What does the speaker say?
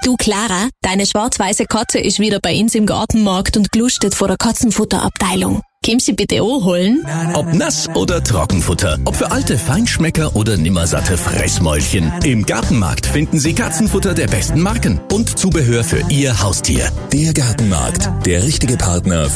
Du Clara, deine schwarz-weiße Katze ist wieder bei uns im Gartenmarkt und glustet vor der Katzenfutterabteilung. Kommst du bitte holen? Ob nass oder Trockenfutter, ob für alte Feinschmecker oder nimmersatte Fressmäulchen. Im Gartenmarkt finden Sie Katzenfutter der besten Marken und Zubehör für Ihr Haustier. Der Gartenmarkt, der richtige Partner